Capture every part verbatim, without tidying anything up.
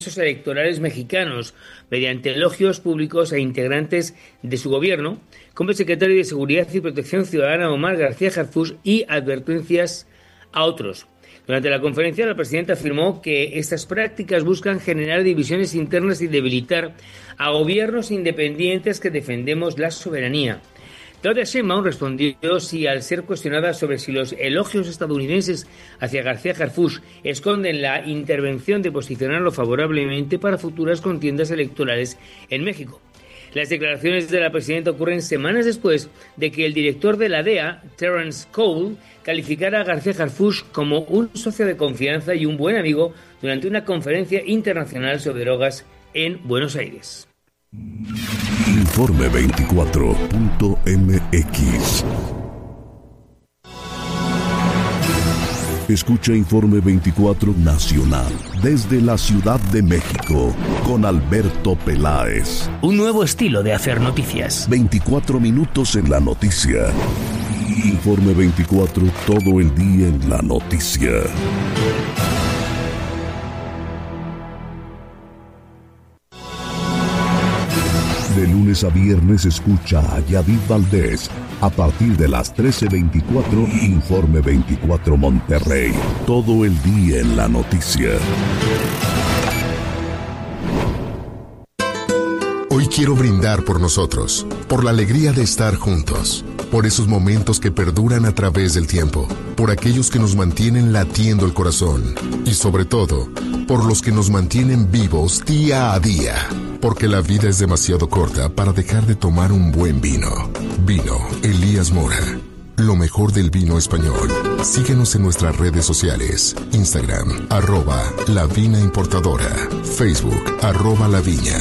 electorales mexicanos mediante elogios públicos a integrantes de su gobierno, como el secretario de Seguridad y Protección Ciudadana Omar García Harfuch, y advertencias a otros. Durante la conferencia, la presidenta afirmó que estas prácticas buscan generar divisiones internas y debilitar a gobiernos independientes que defendemos la soberanía. Claudia Sheinbaum respondió si, al ser cuestionada sobre si los elogios estadounidenses hacia García Harfuch esconden la intervención de posicionarlo favorablemente para futuras contiendas electorales en México. Las declaraciones de la presidenta ocurren semanas después de que el director de la D E A, Terence Cole, calificara a García Harfuch como un socio de confianza y un buen amigo durante una conferencia internacional sobre drogas en Buenos Aires. Informe veinticuatro punto m x. Escucha Informe veinticuatro Nacional desde la Ciudad de México con Alberto Peláez. Un nuevo estilo de hacer noticias. veinticuatro minutos en la noticia. Informe veinticuatro, todo el día en la noticia. De lunes a viernes escucha a Yadid Valdés a partir de las trece veinticuatro, Informe veinticuatro Monterrey. Todo el día en la noticia. Hoy quiero brindar por nosotros, por la alegría de estar juntos, por esos momentos que perduran a través del tiempo, por aquellos que nos mantienen latiendo el corazón y sobre todo, por los que nos mantienen vivos día a día. Porque la vida es demasiado corta para dejar de tomar un buen vino. Vino Elías Mora. Lo mejor del vino español. Síguenos en nuestras redes sociales. Instagram, arroba La Vina Importadora. Facebook, arroba La Viña.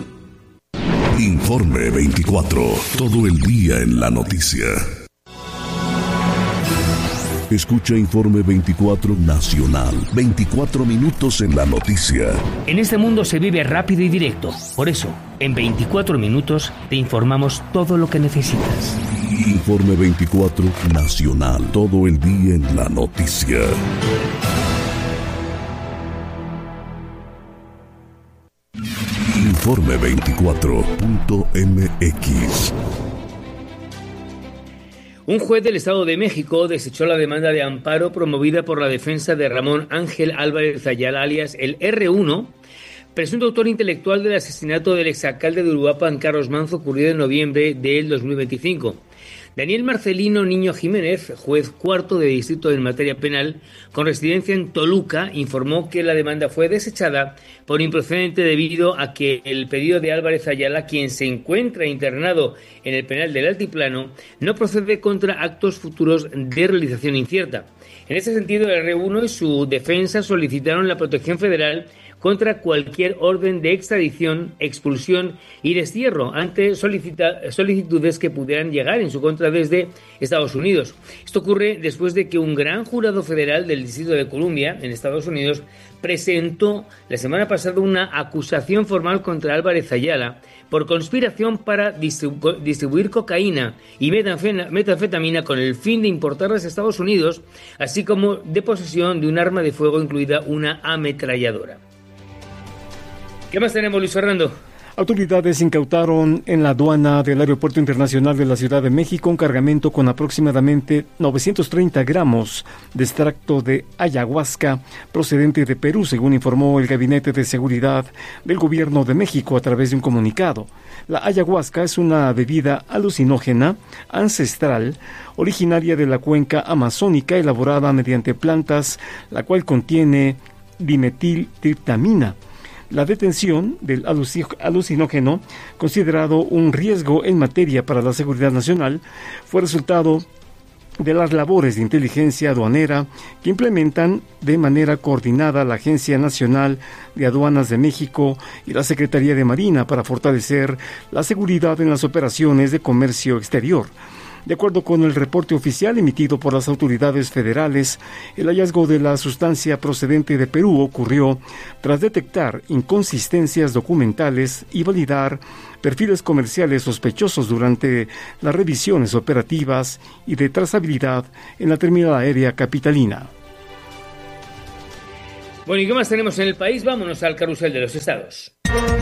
Informe veinticuatro. Todo el día en la noticia. Escucha Informe veinticuatro Nacional. veinticuatro minutos en la noticia. En este mundo se vive rápido y directo. Por eso, en veinticuatro minutos te informamos todo lo que necesitas. Informe veinticuatro Nacional. Todo el día en la noticia. Informe veinticuatro punto m x. Un juez del Estado de México desechó la demanda de amparo promovida por la defensa de Ramón Ángel Álvarez Ayala, alias el erre uno, presunto autor intelectual del asesinato del exalcalde de Uruapan, Carlos Manzo, ocurrido en noviembre del dos mil veinticinco. Daniel Marcelino Niño Jiménez, juez cuarto de distrito en materia penal, con residencia en Toluca, informó que la demanda fue desechada por improcedente debido a que el pedido de Álvarez Ayala, quien se encuentra internado en el penal del Altiplano, no procede contra actos futuros de realización incierta. En ese sentido, el erre uno y su defensa solicitaron la protección federal contra cualquier orden de extradición, expulsión y destierro ante solicita, solicitudes que pudieran llegar en su contra desde Estados Unidos. Esto ocurre después de que un gran jurado federal del Distrito de Columbia, en Estados Unidos, presentó la semana pasada una acusación formal contra Álvarez Ayala por conspiración para distribu- distribuir cocaína y metanfetamina con el fin de importarlas a Estados Unidos, así como de posesión de un arma de fuego, incluida una ametralladora. ¿Qué más tenemos, Luis Fernando? Autoridades incautaron en la aduana del Aeropuerto Internacional de la Ciudad de México un cargamento con aproximadamente novecientos treinta gramos de extracto de ayahuasca procedente de Perú, según informó el Gabinete de Seguridad del Gobierno de México a través de un comunicado. La ayahuasca es una bebida alucinógena ancestral originaria de la cuenca amazónica, elaborada mediante plantas, la cual contiene dimetiltriptamina. La detención del alucinógeno, considerado un riesgo en materia para la seguridad nacional, fue resultado de las labores de inteligencia aduanera que implementan de manera coordinada la Agencia Nacional de Aduanas de México y la Secretaría de Marina para fortalecer la seguridad en las operaciones de comercio exterior. De acuerdo con el reporte oficial emitido por las autoridades federales, el hallazgo de la sustancia procedente de Perú ocurrió tras detectar inconsistencias documentales y validar perfiles comerciales sospechosos durante las revisiones operativas y de trazabilidad en la terminal aérea capitalina. Bueno, ¿y qué más tenemos en el país? Vámonos al carrusel de los estados.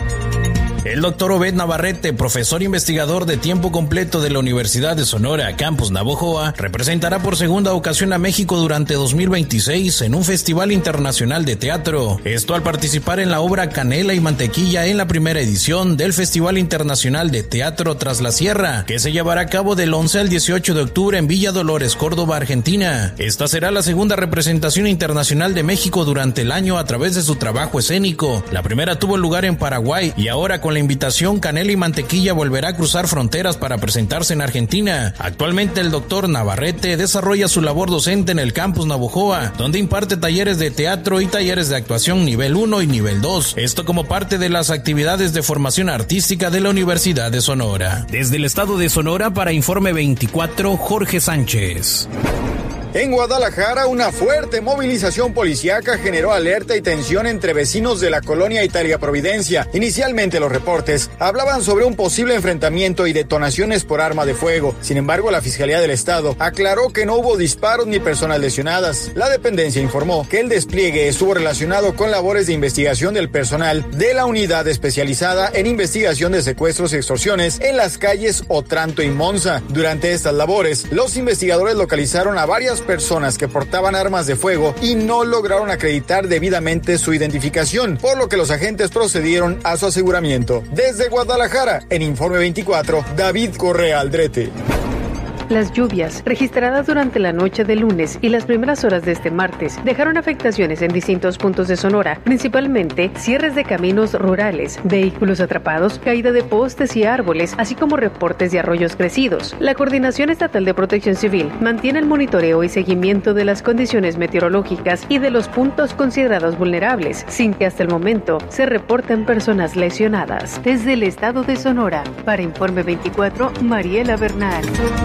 El doctor Obed Navarrete, profesor investigador de tiempo completo de la Universidad de Sonora, Campus Navojoa, representará por segunda ocasión a México durante dos mil veintiséis en un festival internacional de teatro. Esto al participar en la obra Canela y Mantequilla en la primera edición del Festival Internacional de Teatro Tras la Sierra, que se llevará a cabo del once al dieciocho de octubre en Villa Dolores, Córdoba, Argentina. Esta será la segunda representación internacional de México durante el año a través de su trabajo escénico. La primera tuvo lugar en Paraguay y ahora con la invitación Canela y Mantequilla volverá a cruzar fronteras para presentarse en Argentina. Actualmente el doctor Navarrete desarrolla su labor docente en el Campus Navojoa, donde imparte talleres de teatro y talleres de actuación nivel uno y nivel dos. Esto como parte de las actividades de formación artística de la Universidad de Sonora. Desde el estado de Sonora para Informe veinticuatro, Jorge Sánchez. En Guadalajara, una fuerte movilización policíaca generó alerta y tensión entre vecinos de la colonia Italia Providencia. Inicialmente los reportes hablaban sobre un posible enfrentamiento y detonaciones por arma de fuego. Sin embargo, la Fiscalía del Estado aclaró que no hubo disparos ni personas lesionadas. La dependencia informó que el despliegue estuvo relacionado con labores de investigación del personal de la unidad especializada en investigación de secuestros y extorsiones en las calles Otranto y Monza. Durante estas labores, los investigadores localizaron a varias personas que portaban armas de fuego y no lograron acreditar debidamente su identificación, por lo que los agentes procedieron a su aseguramiento. Desde Guadalajara, en Informe veinticuatro, David Correa Aldrete. Las lluvias, registradas durante la noche de lunes y las primeras horas de este martes, dejaron afectaciones en distintos puntos de Sonora, principalmente cierres de caminos rurales, vehículos atrapados, caída de postes y árboles, así como reportes de arroyos crecidos. La Coordinación Estatal de Protección Civil mantiene el monitoreo y seguimiento de las condiciones meteorológicas y de los puntos considerados vulnerables, sin que hasta el momento se reporten personas lesionadas. Desde el estado de Sonora, para Informe veinticuatro, Mariela Bernal.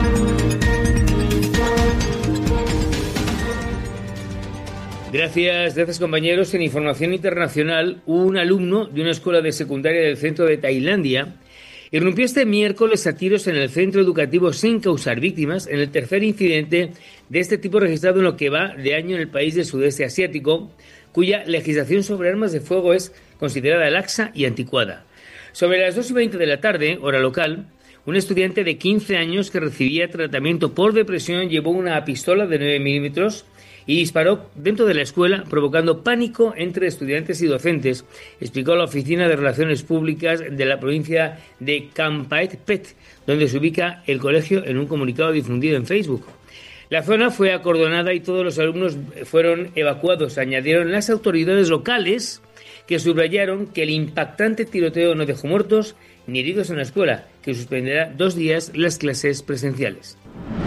Gracias, gracias compañeros. En información internacional, un alumno de una escuela de secundaria del centro de Tailandia irrumpió este miércoles a tiros en el centro educativo sin causar víctimas, en el tercer incidente de este tipo registrado en lo que va de año en el país del sudeste asiático, cuya legislación sobre armas de fuego es considerada laxa y anticuada. Sobre las dos y veinte de la tarde, hora local, un estudiante de quince años que recibía tratamiento por depresión llevó una pistola de nueve milímetros y disparó dentro de la escuela, provocando pánico entre estudiantes y docentes, explicó la Oficina de Relaciones Públicas de la provincia de Kamphaeng Phet, donde se ubica el colegio, en un comunicado difundido en Facebook. La zona fue acordonada y todos los alumnos fueron evacuados, añadieron las autoridades locales, que subrayaron que el impactante tiroteo no dejó muertos ni heridos en la escuela, que suspenderá dos días las clases presenciales.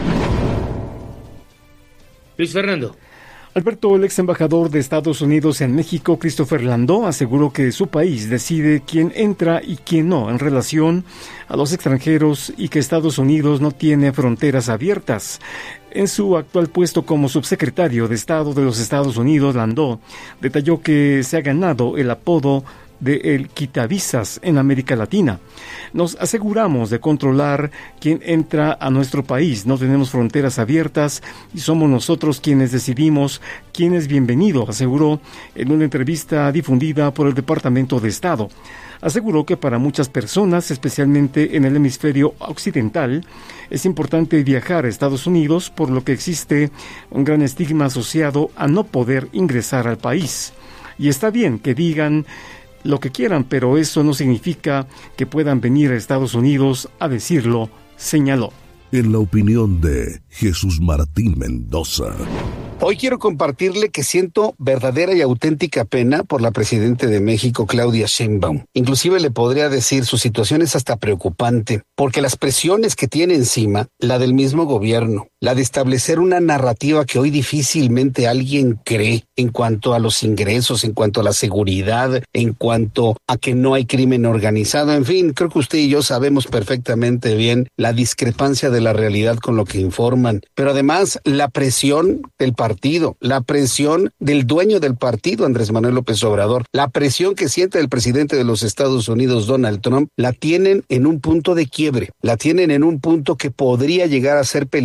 Luis Fernando. Alberto, el ex embajador de Estados Unidos en México, Christopher Landó, aseguró que su país decide quién entra y quién no en relación a los extranjeros y que Estados Unidos no tiene fronteras abiertas. En su actual puesto como subsecretario de Estado de los Estados Unidos, Landó detalló que se ha ganado el apodo de el quitavisas en América Latina. Nos aseguramos de controlar quién entra a nuestro país. No tenemos fronteras abiertas y somos nosotros quienes decidimos quién es bienvenido, aseguró en una entrevista difundida por el Departamento de Estado. Aseguró que para muchas personas, especialmente en el hemisferio occidental, es importante viajar a Estados Unidos, por lo que existe un gran estigma asociado a no poder ingresar al país. Y está bien que digan lo que quieran, pero eso no significa que puedan venir a Estados Unidos a decirlo, señaló. En la opinión de Jesús Martín Mendoza. Hoy quiero compartirle que siento verdadera y auténtica pena por la presidenta de México, Claudia Sheinbaum. Inclusive le podría decir, su situación es hasta preocupante, porque las presiones que tiene encima, la del mismo gobierno, la de establecer una narrativa que hoy difícilmente alguien cree en cuanto a los ingresos, en cuanto a la seguridad, en cuanto a que no hay crimen organizado, en fin, creo que usted y yo sabemos perfectamente bien la discrepancia de la realidad con lo que informan, pero además la presión del partido, la presión del dueño del partido, Andrés Manuel López Obrador, la presión que siente el presidente de los Estados Unidos, Donald Trump, la tienen en un punto de quiebre, la tienen en un punto que podría llegar a ser peligroso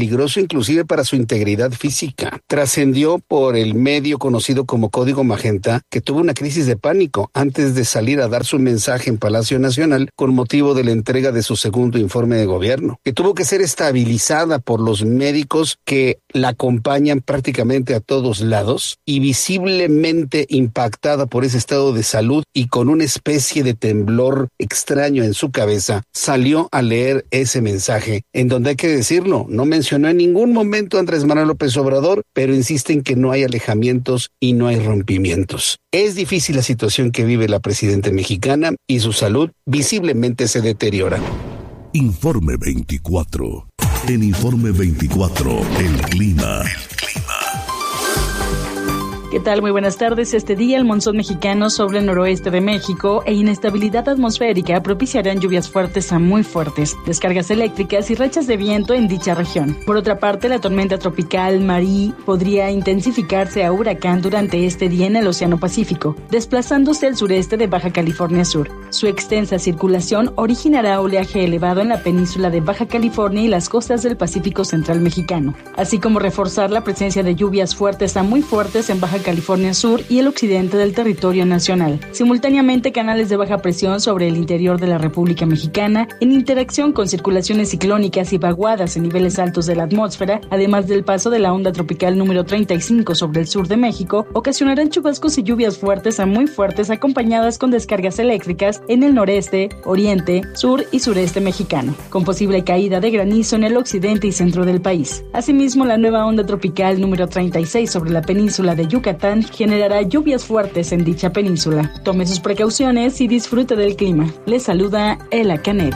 inclusive para su integridad física. Trascendió por el medio conocido como Código Magenta que tuvo una crisis de pánico antes de salir a dar su mensaje en Palacio Nacional con motivo de la entrega de su segundo informe de gobierno, que tuvo que ser estabilizada por los médicos que la acompañan prácticamente a todos lados y visiblemente impactada por ese estado de salud y con una especie de temblor extraño en su cabeza, salió a leer ese mensaje, en donde hay que decirlo, no mencionó en ningún momento a Andrés Manuel López Obrador, pero insiste en que no hay alejamientos y no hay rompimientos. Es difícil la situación que vive la presidenta mexicana y su salud visiblemente se deteriora. Informe veinticuatro. En Informe veinticuatro, el clima. El clima. ¿Qué tal? Muy buenas tardes. Este día el monzón mexicano sobre el noroeste de México e inestabilidad atmosférica propiciarán lluvias fuertes a muy fuertes, descargas eléctricas y rachas de viento en dicha región. Por otra parte, la tormenta tropical Marie podría intensificarse a huracán durante este día en el Océano Pacífico, desplazándose al sureste de Baja California Sur. Su extensa circulación originará oleaje elevado en la península de Baja California y las costas del Pacífico Central mexicano, así como reforzar la presencia de lluvias fuertes a muy fuertes en Baja California Sur y el occidente del territorio nacional. Simultáneamente, canales de baja presión sobre el interior de la República Mexicana, en interacción con circulaciones ciclónicas y vaguadas en niveles altos de la atmósfera, además del paso de la onda tropical número treinta y cinco sobre el sur de México, ocasionarán chubascos y lluvias fuertes a muy fuertes acompañadas con descargas eléctricas en el noreste, oriente, sur y sureste mexicano, con posible caída de granizo en el occidente y centro del país. Asimismo, la nueva onda tropical número treinta y seis sobre la península de Yucatán generará lluvias fuertes en dicha península. Tome sus precauciones y disfrute del clima. Les saluda Ela Canet.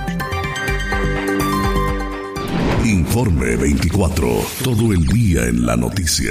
Informe veinticuatro. Todo el día en la noticia.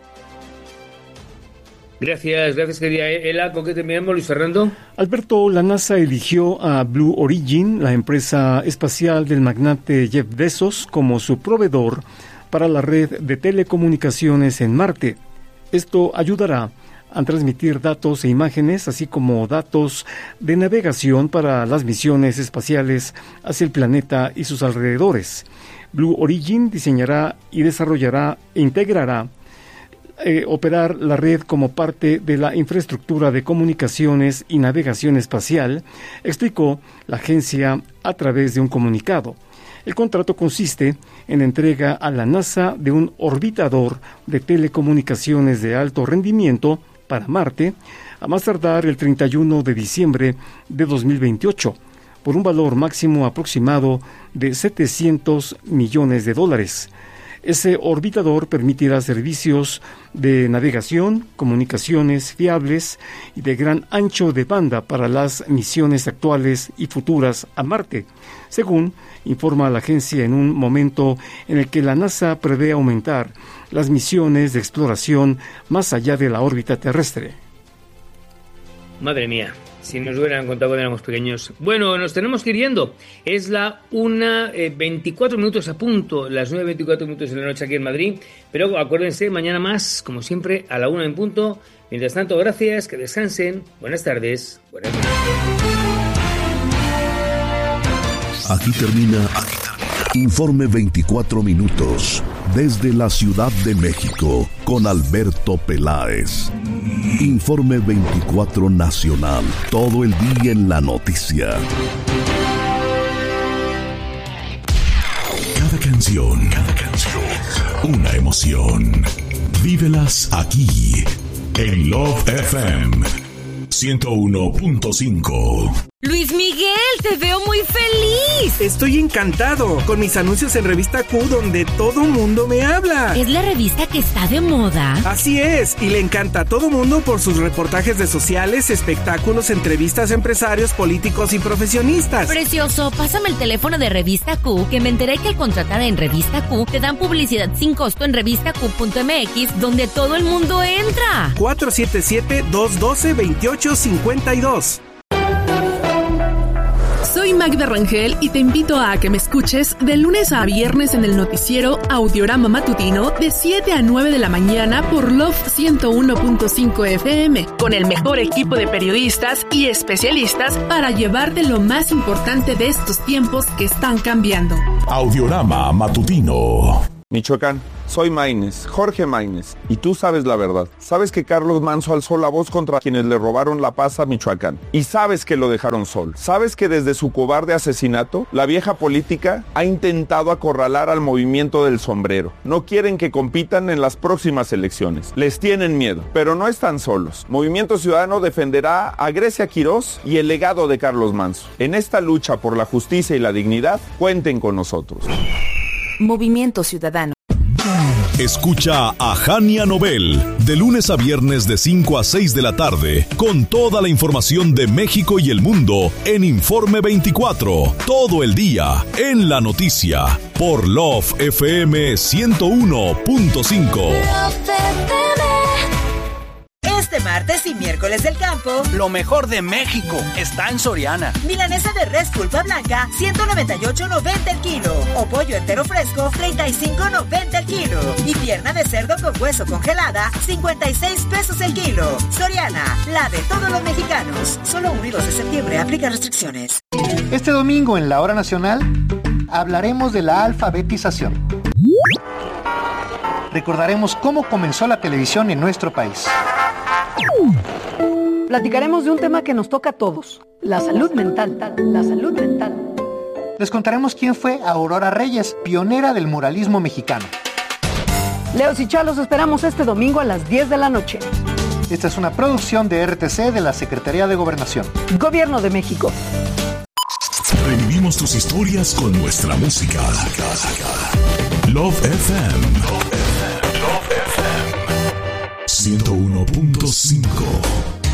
Gracias, gracias querida Ela. ¿Con qué terminamos, Luis Fernando? Alberto, la NASA eligió a Blue Origin, la empresa espacial del magnate Jeff Bezos, como su proveedor para la red de telecomunicaciones en Marte. Esto ayudará a transmitir datos e imágenes, así como datos de navegación para las misiones espaciales hacia el planeta y sus alrededores. Blue Origin diseñará y desarrollará e integrará eh, operar la red como parte de la infraestructura de comunicaciones y navegación espacial, explicó la agencia a través de un comunicado. El contrato consiste en la entrega a la NASA de un orbitador de telecomunicaciones de alto rendimiento para Marte, a más tardar el treinta y uno de diciembre de dos mil veintiocho, por un valor máximo aproximado de setecientos millones de dólares. Ese orbitador permitirá servicios de navegación, comunicaciones fiables y de gran ancho de banda para las misiones actuales y futuras a Marte, según informa la agencia en un momento en el que la NASA prevé aumentar las misiones de exploración más allá de la órbita terrestre. Madre mía, si nos hubieran contado cuando éramos pequeños. Bueno, nos tenemos que ir yendo. Es la una veinticuatro minutos a punto, las nueve veinticuatro minutos de la noche aquí en Madrid. Pero acuérdense, mañana más, como siempre, a la una en punto. Mientras tanto, gracias, que descansen. Buenas tardes. Buenas noches. Aquí termina, aquí termina. Informe veinticuatro minutos. Desde la Ciudad de México, con Alberto Peláez. Informe veinticuatro Nacional. Todo el día en la noticia. Cada canción, cada canción, una emoción. Vívelas aquí, en Love F M ciento uno punto cinco. Luis Miguel, te veo muy feliz. Estoy encantado con mis anuncios en Revista Q, donde todo mundo me habla. ¿Es la revista que está de moda? Así es, y le encanta a todo mundo por sus reportajes de sociales, espectáculos, entrevistas a empresarios, políticos y profesionistas. Precioso, pásame el teléfono de Revista Q, que me enteré que al contratar en Revista Q te dan publicidad sin costo en revista q punto m x, donde todo el mundo entra. cuatro siete siete, dos uno dos, dos ocho cinco dos. Soy Magda Rangel y te invito a que me escuches de lunes a viernes en el noticiero Audiorama Matutino de siete a nueve de la mañana por Love ciento uno punto cinco F M, con el mejor equipo de periodistas y especialistas para llevarte lo más importante de estos tiempos que están cambiando. Audiorama Matutino. Michoacán, soy Maínez, Jorge Maínez, y tú sabes la verdad. Sabes que Carlos Manso alzó la voz contra quienes le robaron la paz a Michoacán. Y sabes que lo dejaron sol. Sabes que desde su cobarde asesinato, la vieja política ha intentado acorralar al movimiento del sombrero. No quieren que compitan en las próximas elecciones. Les tienen miedo, pero no están solos. Movimiento Ciudadano defenderá a Grecia Quirós y el legado de Carlos Manso. En esta lucha por la justicia y la dignidad, cuenten con nosotros. Movimiento Ciudadano. Escucha a Jania Nobel de lunes a viernes de cinco a seis de la tarde con toda la información de México y el mundo en Informe veinticuatro, todo el día en la noticia por Love F M ciento uno punto cinco. Este martes y miércoles del campo, lo mejor de México está en Soriana. Milanesa de res pulpa blanca, ciento noventa y ocho noventa el kilo. O pollo entero fresco, treinta y cinco noventa el kilo. Y pierna de cerdo con hueso congelada, cincuenta y seis pesos el kilo. Soriana, la de todos los mexicanos. Solo uno y dos de septiembre, aplica restricciones. Este domingo en la Hora Nacional hablaremos de la alfabetización. Recordaremos cómo comenzó la televisión en nuestro país. Platicaremos de un tema que nos toca a todos, la salud mental, la salud mental. Les contaremos quién fue Aurora Reyes, pionera del muralismo mexicano. Leos y Chá, los esperamos este domingo a las diez de la noche. Esta es una producción de R T C de la Secretaría de Gobernación. Gobierno de México. Revivimos tus historias con nuestra música. Love F M. Love F M. ciento uno punto cinco.